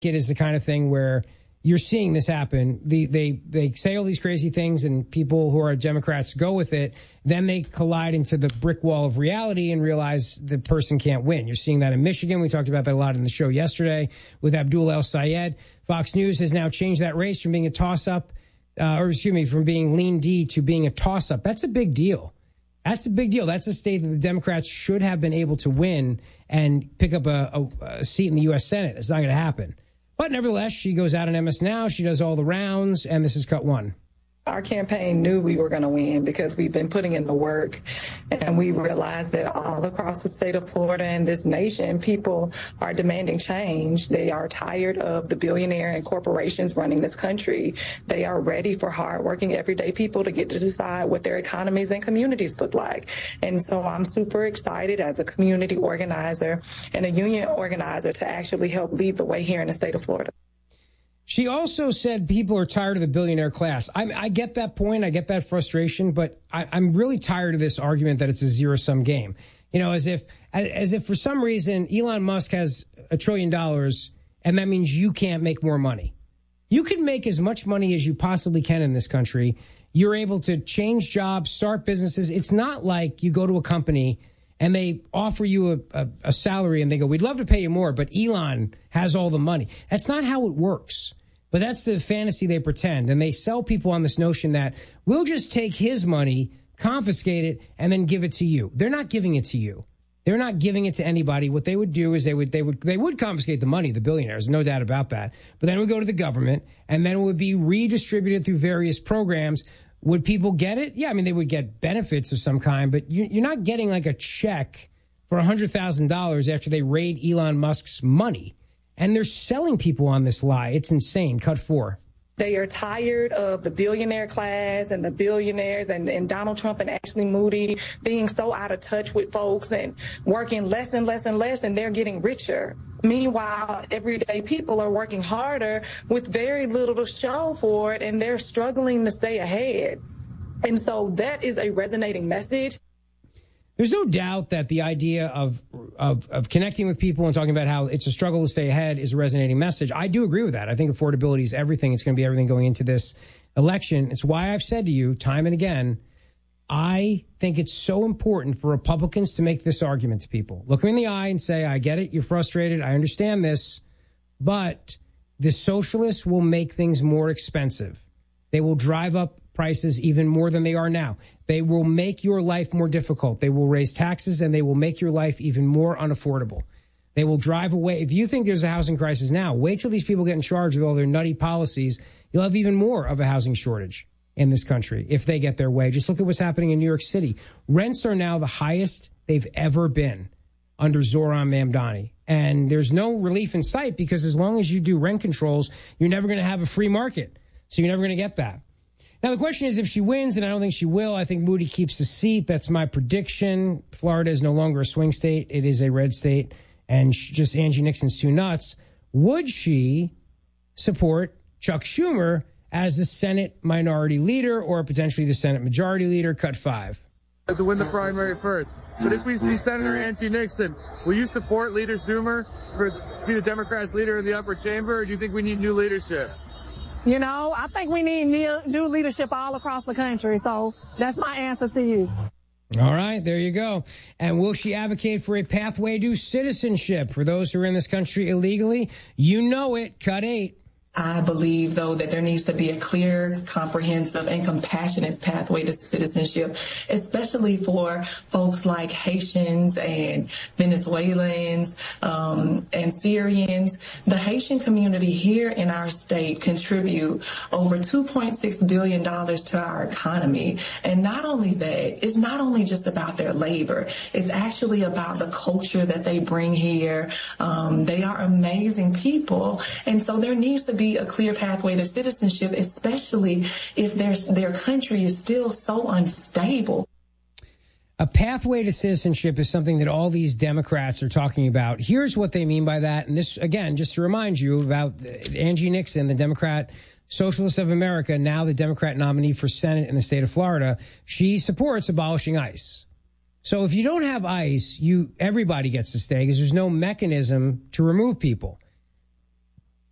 It is the kind of thing where you're seeing this happen. They say all these crazy things, and people who are Democrats go with it. Then they collide into the brick wall of reality and realize the person can't win. You're seeing that in Michigan. We talked about that a lot in the show yesterday with Abdul El Sayed. Fox News has now changed that race from being a toss-up, from being lean D to being a toss-up. That's a big deal. That's a big deal. That's a state that the Democrats should have been able to win and pick up a seat in the U.S. Senate. It's not going to happen. But nevertheless, she goes out on MS Now. She does all the rounds, and this is cut one. Our campaign knew we were going to win because we've been putting in the work, and we realized that all across the state of Florida and this nation, people are demanding change. They are tired of the billionaire and corporations running this country. They are ready for hardworking, everyday people to get to decide what their economies and communities look like. And so I'm super excited as a community organizer and a union organizer to actually help lead the way here in the state of Florida. She also said people are tired of the billionaire class. I get that point. I get that frustration, but I'm really tired of this argument that it's a zero-sum game. You know, as if for some reason Elon Musk has $1 trillion and that means you can't make more money. You can make as much money as you possibly can in this country. You're able to change jobs, start businesses. It's not like you go to a company and they offer you a salary and they go, we'd love to pay you more, but Elon has all the money. That's not how it works. But that's the fantasy they pretend. And they sell people on this notion that we'll just take his money, confiscate it, and then give it to you. They're not giving it to you. They're not giving it to anybody. What they would do is they would confiscate the money, the billionaires, no doubt about that. But then it would go to the government, and then it would be redistributed through various programs. Would people get it? Yeah, I mean, they would get benefits of some kind, but you're not getting like a check for $100,000 after they raid Elon Musk's money. And they're selling people on this lie. It's insane. Cut 4. They are tired of the billionaire class and the billionaires and Donald Trump and Ashley Moody being so out of touch with folks and working less and less and less, and they're getting richer. Meanwhile, everyday people are working harder with very little to show for it, and they're struggling to stay ahead. And so that is a resonating message. There's no doubt that the idea of connecting with people and talking about how it's a struggle to stay ahead is a resonating message. I do agree with that. I think affordability is everything. It's going to be everything going into this election. It's why I've said to you time and again, I think it's so important for Republicans to make this argument to people. Look me in the eye and say, I get it. You're frustrated. I understand this. But the socialists will make things more expensive. They will drive up prices even more than they are now. They will make your life more difficult. They will raise taxes, and they will make your life even more unaffordable. They will drive away. If you think there's a housing crisis now, wait till these people get in charge with all their nutty policies. You'll have even more of a housing shortage in this country if they get their way. Just look at what's happening in New York City. Rents are now the highest they've ever been under Zoran Mamdani. And there's no relief in sight because as long as you do rent controls, you're never going to have a free market. So you're never going to get that. Now, the question is if she wins, and I don't think she will. I think Moody keeps the seat. That's my prediction. Florida is no longer a swing state. It is a red state. And just Angie Nixon's too nuts. Would she support Chuck Schumer as the Senate minority leader or potentially the Senate majority leader? Cut 5. To win the primary first. But if we see Senator Angie Nixon, will you support Leader Schumer to be the Democrats' leader in the upper chamber, or do you think we need new leadership? You know, I think we need new leadership all across the country. So that's my answer to you. All right, there you go. And will she advocate for a pathway to citizenship for those who are in this country illegally? You know it. Cut 8. I believe, though, that there needs to be a clear, comprehensive, and compassionate pathway to citizenship, especially for folks like Haitians and Venezuelans and Syrians. The Haitian community here in our state contribute over $2.6 billion to our economy. And not only that, it's not only just about their labor. It's actually about the culture that they bring here. They are amazing people. And so there needs to be a clear pathway to citizenship, especially if their country is still so unstable. A pathway to citizenship is something that all these Democrats are talking about. Here's what they mean by that. And this, again, just to remind you about Angie Nixon, the Democrat Socialist of America, now the Democrat nominee for Senate in the state of Florida. She supports abolishing ICE. So if you don't have ICE, everybody gets to stay because there's no mechanism to remove people.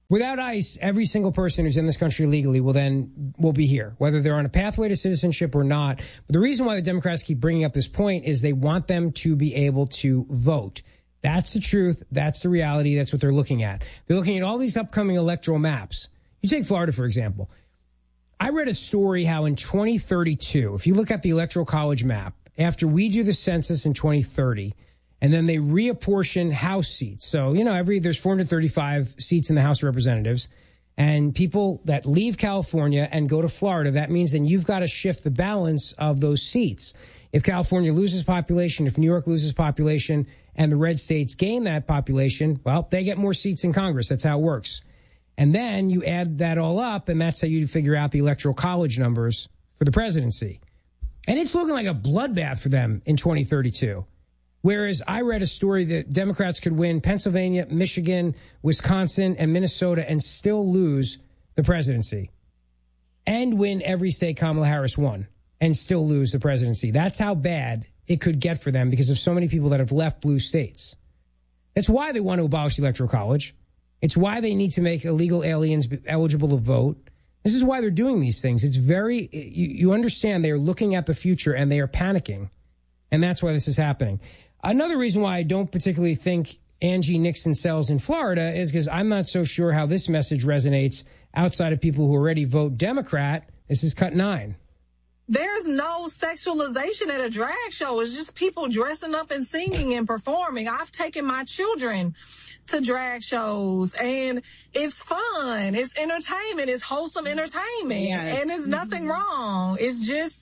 Without ICE, every single person who's in this country legally will be here, whether they're on a pathway to citizenship or not. But the reason why the Democrats keep bringing up this point is they want them to be able to vote. That's the truth. That's the reality. That's what they're looking at. They're looking at all these upcoming electoral maps. You take Florida, for example. I read a story how in 2032, if you look at the Electoral College map, after we do the census in 2030, and then they reapportion House seats. So, there's 435 seats in the House of Representatives. And people that leave California and go to Florida, that means then you've got to shift the balance of those seats. If California loses population, if New York loses population, and the red states gain that population, well, they get more seats in Congress. That's how it works. And then you add that all up, and that's how you figure out the Electoral College numbers for the presidency. And it's looking like a bloodbath for them in 2032. Whereas I read a story that Democrats could win Pennsylvania, Michigan, Wisconsin, and Minnesota and still lose the presidency. And win every state Kamala Harris won and still lose the presidency. That's how bad it could get for them because of so many people that have left blue states. That's why they want to abolish the Electoral College. It's why they need to make illegal aliens eligible to vote. This is why they're doing these things. It's you understand they are looking at the future and they are panicking. And that's why this is happening. Another reason why I don't particularly think Angie Nixon sells in Florida is because I'm not so sure how this message resonates outside of people who already vote Democrat. This is cut 9. There's no sexualization at a drag show. It's just people dressing up and singing and performing. I've taken my children to drag shows, and it's fun. It's entertainment. It's wholesome entertainment. Yes. And there's nothing wrong. It's just,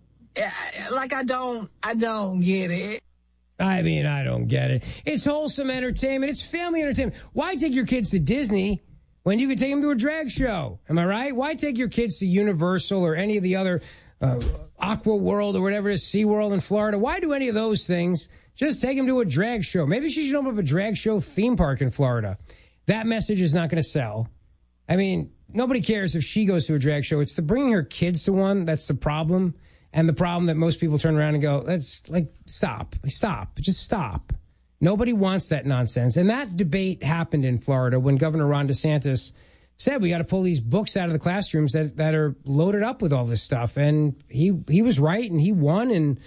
like, I don't get it. I mean, I don't get it. It's wholesome entertainment. It's family entertainment. Why take your kids to Disney when you could take them to a drag show? Am I right? Why take your kids to Universal or any of the other Aqua World or whatever it is, SeaWorld in Florida? Why do any of those things? Just take them to a drag show. Maybe she should open up a drag show theme park in Florida. That message is not going to sell. I mean, nobody cares if she goes to a drag show. It's the bringing her kids to one that's the problem. And the problem that most people turn around and go, that's like, stop, just stop. Nobody wants that nonsense. And that debate happened in Florida when Governor Ron DeSantis said we got to pull these books out of the classrooms that are loaded up with all this stuff. And he was right and he won. And,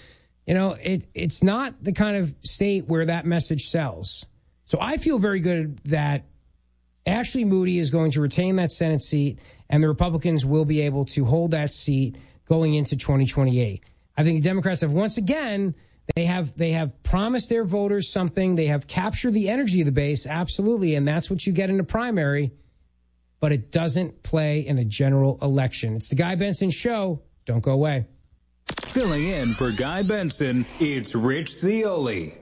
it's not the kind of state where that message sells. So I feel very good that Ashley Moody is going to retain that Senate seat and the Republicans will be able to hold that seat going into 2028. I think the Democrats have once again, they have promised their voters something. They have captured the energy of the base, absolutely, and that's what you get in a primary, but it doesn't play in a general election. It's the Guy Benson Show. Don't go away. Filling in for Guy Benson, it's Rich Zeoli.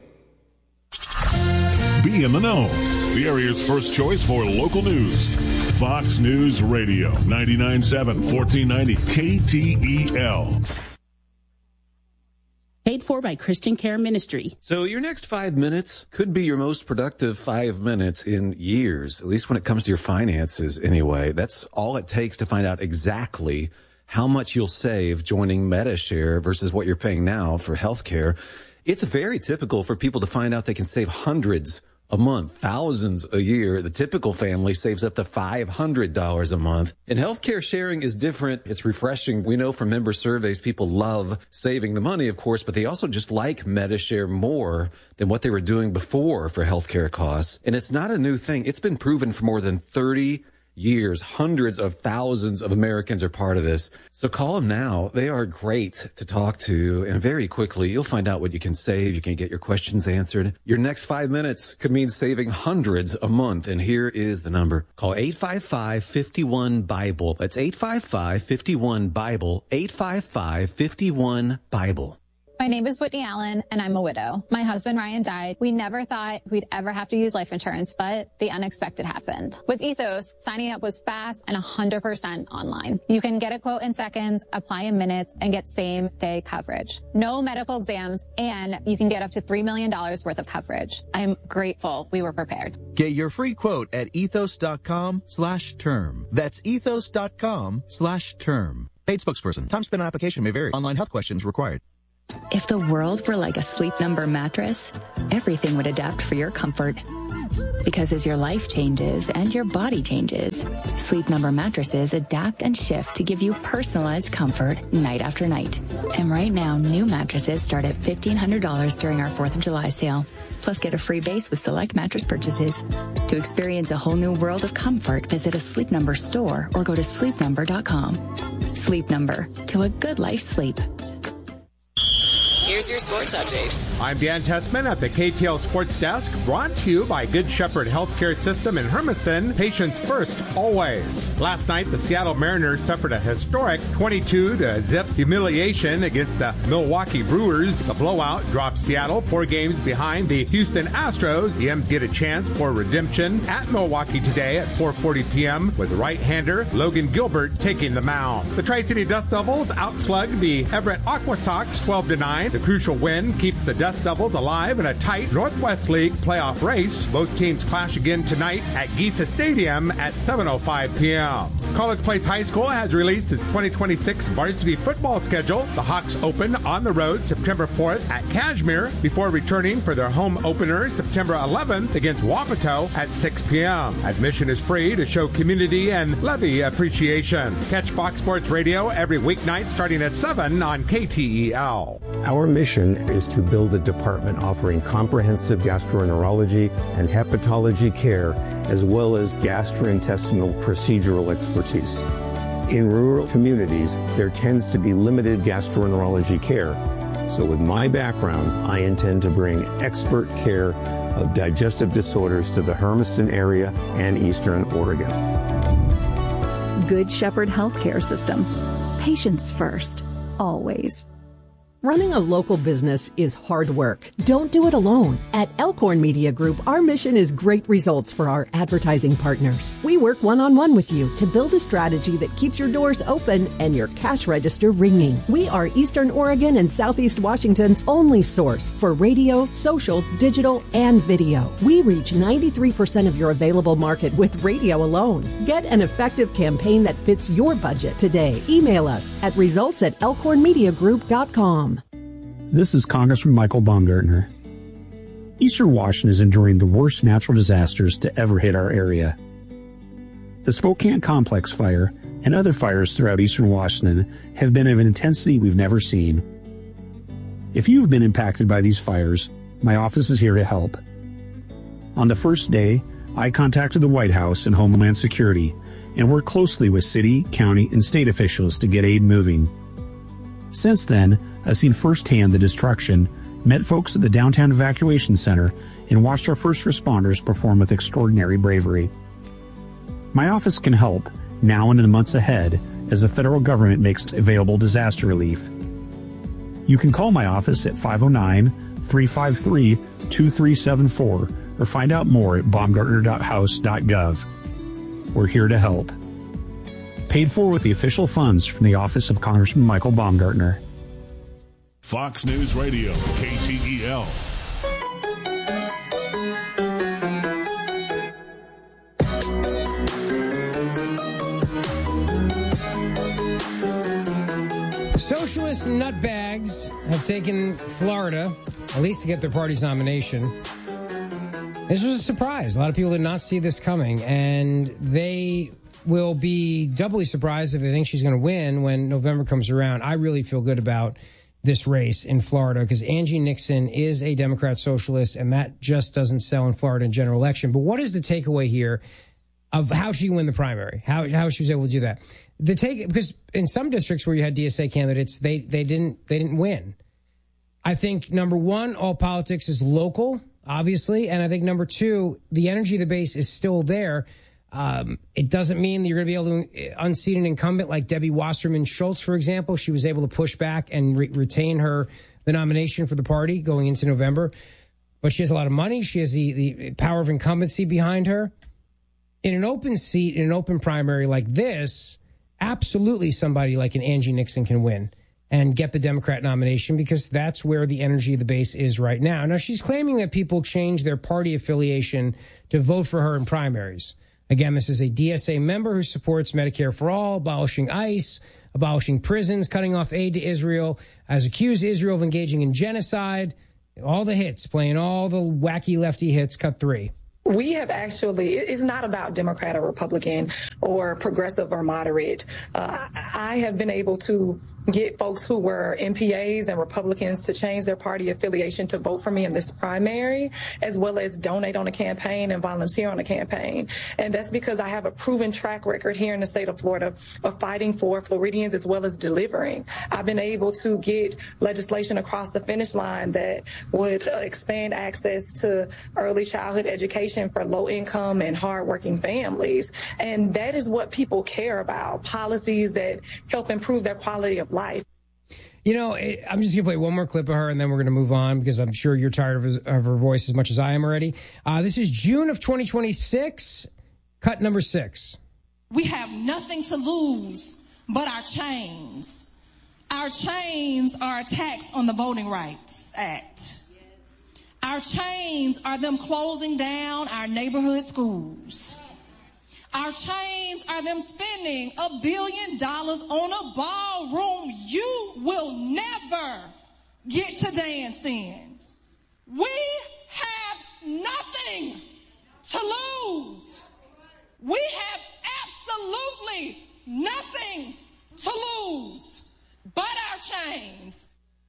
Be in the know. The area's first choice for local news. Fox News Radio, 99.7, 1490 KTEL. Paid for by Christian Care Ministry. So your next 5 minutes could be your most productive 5 minutes in years, at least when it comes to your finances anyway. That's all it takes to find out exactly how much you'll save joining MediShare versus what you're paying now for healthcare. It's very typical for people to find out they can save hundreds a month, thousands a year. The typical family saves up to $500 a month. And healthcare sharing is different. It's refreshing. We know from member surveys, people love saving the money, of course, but they also just like MediShare more than what they were doing before for healthcare costs. And it's not a new thing. It's been proven for more than 30 years. Hundreds of thousands of Americans are part of this. So call them now. They are great to talk to. And very quickly, you'll find out what you can save. You can get your questions answered. Your next 5 minutes could mean saving hundreds a month. And here is the number. Call 855-51-BIBLE. That's 855-51-BIBLE. 855-51-BIBLE. My name is Whitney Allen, and I'm a widow. My husband, Ryan, died. We never thought we'd ever have to use life insurance, but the unexpected happened. With Ethos, signing up was fast and 100% online. You can get a quote in seconds, apply in minutes, and get same-day coverage. No medical exams, and you can get up to $3 million worth of coverage. I'm grateful we were prepared. Get your free quote at ethos.com/term. That's ethos.com/term. Paid spokesperson. Time spent on application may vary. Online health questions required. If the world were like a Sleep Number mattress, everything would adapt for your comfort. Because as your life changes and your body changes, Sleep Number mattresses adapt and shift to give you personalized comfort night after night. And right now, new mattresses start at $1,500 during our 4th of July sale. Plus, get a free base with select mattress purchases. To experience a whole new world of comfort, visit a Sleep Number store or go to sleepnumber.com. Sleep Number, to a good life sleep. Here's your sports update. I'm Dan Tessman at the KTL Sports Desk, brought to you by Good Shepherd Healthcare System in Hermiston. Patients first, always. Last night, the Seattle Mariners suffered a historic 22-0 humiliation against the Milwaukee Brewers. The blowout dropped Seattle 4 games behind the Houston Astros. The M's get a chance for redemption at Milwaukee today at 4:40 p.m. with right-hander Logan Gilbert taking the mound. The Tri-City Dust Devils outslugged the Everett Aqua Sox 12-9. The crucial win keeps the Dust Devils alive in a tight Northwest League playoff race. Both teams clash again tonight at Giza Stadium at 7:05 p.m. College Place High School has released its 2026 varsity football schedule. The Hawks open on the road September 4th at Kashmir before returning for their home opener September 11th against Wapato at 6 p.m. Admission is free to show community and levy appreciation. Catch Fox Sports Radio every weeknight starting at 7 on KTEL. Our mission is to build a department offering comprehensive gastroenterology and hepatology care, as well as gastrointestinal procedural expertise. In rural communities, there tends to be limited gastroenterology care. So with my background, I intend to bring expert care of digestive disorders to the Hermiston area and Eastern Oregon. Good Shepherd Healthcare System. Patients first, always. Running a local business is hard work. Don't do it alone. At Elkhorn Media Group, our mission is great results for our advertising partners. We work one-on-one with you to build a strategy that keeps your doors open and your cash register ringing. We are Eastern Oregon and Southeast Washington's only source for radio, social, digital, and video. We reach 93% of your available market with radio alone. Get an effective campaign that fits your budget today. Email us at results@elkhornmediagroup.com. This is Congressman Michael Baumgartner. Eastern Washington is enduring the worst natural disasters to ever hit our area. The Spokane Complex fire and other fires throughout Eastern Washington have been of an intensity we've never seen. If you have been impacted by these fires, my office is here to help. On the first day, I contacted the White House and Homeland Security and worked closely with city, county, and state officials to get aid moving. Since then, I've seen firsthand the destruction, met folks at the Downtown Evacuation Center, and watched our first responders perform with extraordinary bravery. My office can help now and in the months ahead as the federal government makes available disaster relief. You can call my office at 509-353-2374 or find out more at baumgartner.house.gov. We're here to help. Paid for with the official funds from the office of Congressman Michael Baumgartner. Fox News Radio, KTEL. Socialist nutbags have taken Florida, at least to get their party's nomination. This was a surprise. A lot of people did not see this coming, and they will be doubly surprised if they think she's going to win when November comes around. I really feel good about this race in Florida because Angie Nixon is a Democrat socialist, and that just doesn't sell in Florida in general election. But what is the takeaway here of how she won the primary? How she was able to do that? Because in some districts where you had DSA candidates, they didn't win. I think number one, all politics is local, obviously, and I think number two, the energy of the base is still there. It doesn't mean that you're going to be able to unseat an incumbent like Debbie Wasserman Schultz, for example. She was able to push back and retain the nomination for the party going into November. But she has a lot of money. She has the power of incumbency behind her. In an open seat, in an open primary like this, absolutely somebody like an Angie Nixon can win and get the Democrat nomination because that's where the energy of the base is right now. Now, she's claiming that people change their party affiliation to vote for her in primaries. Again, this is a DSA member who supports Medicare for all, abolishing ICE, abolishing prisons, cutting off aid to Israel, has accused Israel of engaging in genocide. All the hits, playing all the wacky lefty hits, cut 3. We have actually, it's not about Democrat or Republican or progressive or moderate. I have been able to get folks who were MPAs and Republicans to change their party affiliation to vote for me in this primary, as well as donate on the campaign and volunteer on the campaign. And that's because I have a proven track record here in the state of Florida of fighting for Floridians as well as delivering. I've been able to get legislation across the finish line that would expand access to early childhood education for low-income and hardworking families. And that is what people care about, policies that help improve their quality of life. You know, I'm just going to play one more clip of her, and then we're going to move on because I'm sure you're tired of her voice as much as I am already. This is June of 2026, cut number 6. We have nothing to lose but our chains. Our chains are attacks on the Voting Rights Act. Our chains are them closing down our neighborhood schools. Our chains are them spending $1 billion on a ballroom you will never get to dance in. We have nothing to lose. We have absolutely nothing to lose but our chains.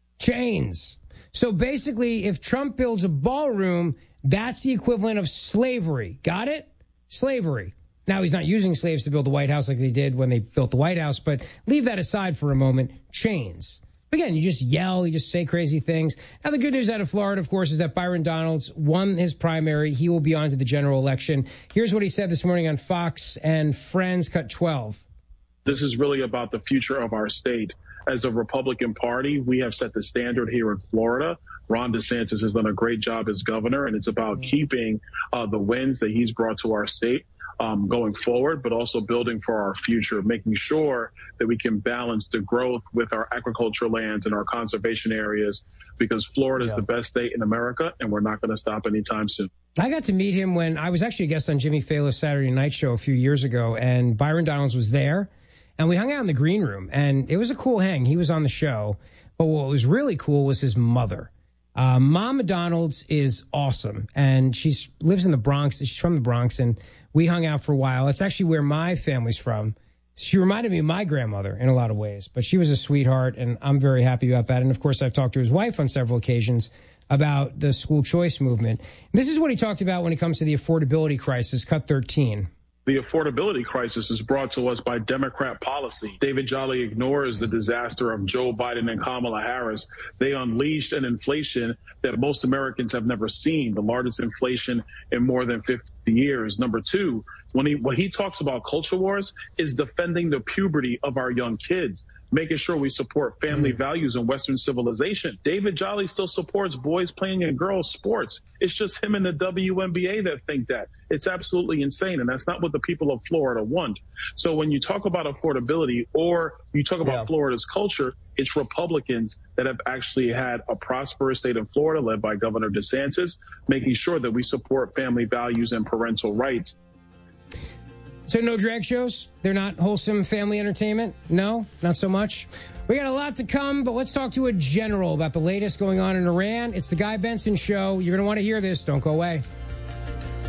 Chains. So basically, if Trump builds a ballroom, that's the equivalent of slavery. Got it? Slavery. Now, he's not using slaves to build the White House like they did when they built the White House, but leave that aside for a moment. Chains. Again, you just yell, you just say crazy things. Now, the good news out of Florida, of course, is that Byron Donalds won his primary. He will be on to the general election. Here's what he said this morning on Fox and Friends, cut 12. This is really about the future of our state. As a Republican Party, we have set the standard here in Florida. Ron DeSantis has done a great job as governor, and it's about keeping the wins that he's brought to our state going forward, but also building for our future, making sure that we can balance the growth with our agricultural lands and our conservation areas, because Florida is the best state in America, and we're not going to stop anytime soon. I got to meet him when I was actually a guest on Jimmy Fallon's Saturday Night Show a few years ago, and Byron Donalds was there, and we hung out in the green room, and it was a cool hang. He was on the show, but what was really cool was his mother. Mama Donalds is awesome, and she lives in the Bronx. She's from the Bronx, and we hung out for a while. It's actually where my family's from. She reminded me of my grandmother in a lot of ways, but she was a sweetheart, and I'm very happy about that. And, of course, I've talked to his wife on several occasions about the school choice movement. This is what he talked about when it comes to the affordability crisis, cut 13. The affordability crisis is brought to us by Democrat policy. David Jolly ignores the disaster of Joe Biden and Kamala Harris. They unleashed an inflation that most Americans have never seen, the largest inflation in more than 50 years. Number two, when he talks about culture wars, is defending the puberty of our young kids, making sure we support family values and Western civilization. David Jolly still supports boys playing in girls' sports. It's just him and the WNBA that think that. It's absolutely insane, and that's not what the people of Florida want. So when you talk about affordability or you talk about Florida's culture, it's Republicans that have actually had a prosperous state of Florida led by Governor DeSantis, making sure that we support family values and parental rights. So no drag shows? They're not wholesome family entertainment? No, not so much. We got a lot to come, but let's talk to a general about the latest going on in Iran. It's the Guy Benson Show. You're going to want to hear this. Don't go away.